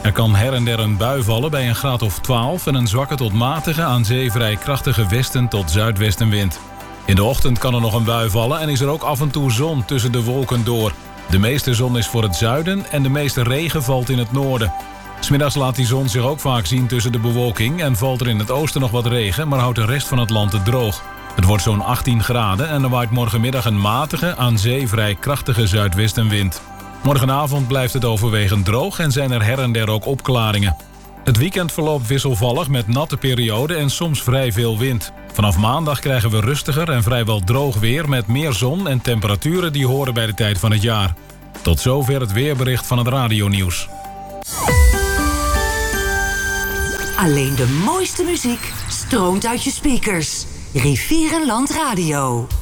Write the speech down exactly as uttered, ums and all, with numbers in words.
Er kan her en der een bui vallen bij een graad of twaalf... en een zwakke tot matige, aan zee vrij krachtige westen tot zuidwestenwind. In de ochtend kan er nog een bui vallen en is er ook af en toe zon tussen de wolken door. De meeste zon is voor het zuiden en de meeste regen valt in het noorden. 'S Middags laat die zon zich ook vaak zien tussen de bewolking... en valt er in het oosten nog wat regen, maar houdt de rest van het land het droog. Het wordt zo'n achttien graden en er waait morgenmiddag een matige, aan zee vrij krachtige zuidwestenwind. Morgenavond blijft het overwegend droog en zijn er her en der ook opklaringen. Het weekend verloopt wisselvallig met natte perioden en soms vrij veel wind. Vanaf maandag krijgen we rustiger en vrijwel droog weer met meer zon en temperaturen die horen bij de tijd van het jaar. Tot zover het weerbericht van het radionieuws. Alleen de mooiste muziek stroomt uit je speakers. Rivierenland Radio.